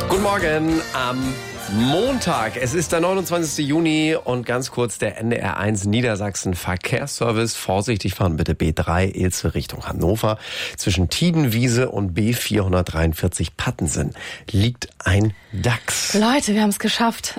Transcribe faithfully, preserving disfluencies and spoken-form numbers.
Guten Morgen am Montag. Es ist der neunundzwanzigste Juni und ganz kurz der N D R eins Niedersachsen Verkehrsservice. Vorsichtig fahren bitte B drei Ilze Richtung Hannover. Zwischen Tiedenwiese und B vierhundertdreiundvierzig Pattensen liegt ein Dachs. Leute, wir haben es geschafft.